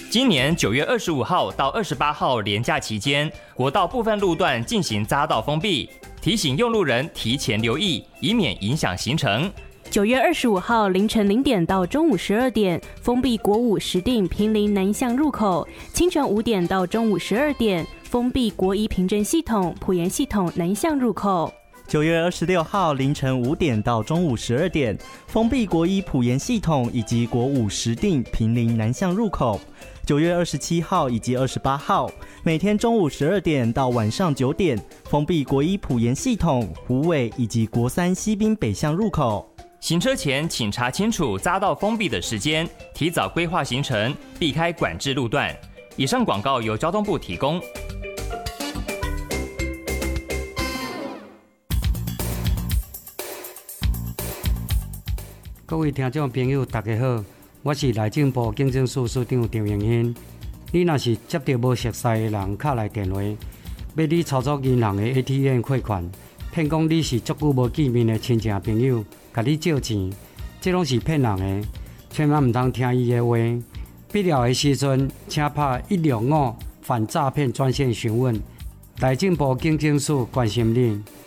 今年9月25号到28号连假期间，国道部分路段进行匝道封闭，提醒用路人提前留意，以免影响行程。 9月25号凌晨0点到中午12点，封闭国五石碇坪林南向入口；清晨5点到中午12点，封闭国一平镇系统埔盐系统南向入口。 9月26号凌晨5点到中午12点，封闭国一埔盐系统以及国五石碇坪林南向入口。9月27号以及28号，每天中午12点到晚上9点，封闭国一埔盐系统、虎尾以及国三西滨北向入口。 行车前请查清楚匝道封闭的时间，提早规划行程，避开管制路段。以上广告由交通部提供。 各位听众朋友，大家好，我是内政部警政署署长张永欣。你若是接到无熟悉的人敲来电话，要你操作银行的 ATM 汇款，骗讲你是足久无见面的亲戚朋友，甲你借钱，这拢是骗人的，千万唔通听伊的话。必要的时阵，请打165反诈骗专线询问。内政部警政署关心你。